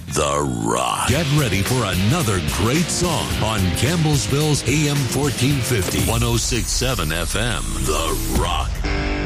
The Rock. Get ready for another great song on Campbellsville's AM 1450, 106.7 FM. The Rock.